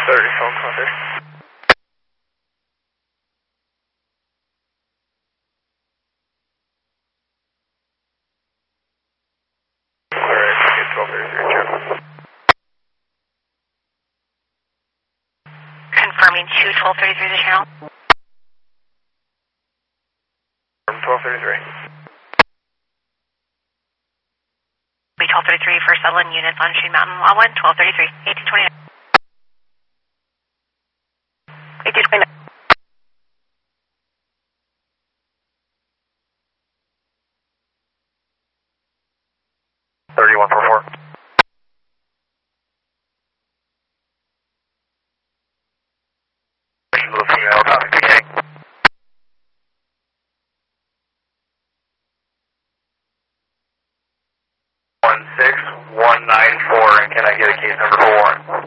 30, phone call 30. Alright, okay, 1233, channel. Confirming 21233 the channel. 1233. 1233 for Sutherland units on Sheen Mountain, Law 1, 1233, 1829. 1829. 3144. Little female traffic beginning. One 6194, and can I get a case number for Warren?